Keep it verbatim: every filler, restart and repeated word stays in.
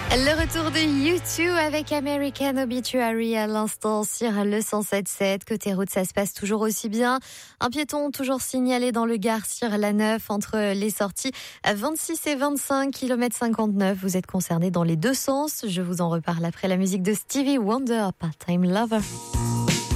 Le retour de U deux avec American Obituary à l'instant sur le cent sept sept. Côté route, ça se passe toujours aussi bien. Un piéton toujours signalé dans le Gard sur la neuf entre les sorties à vingt-six et vingt-cinq, kilomètres cinquante-neuf. Vous êtes concernés dans les deux sens. Je vous en reparle après la musique de Stevie Wonder, Part-Time Lover.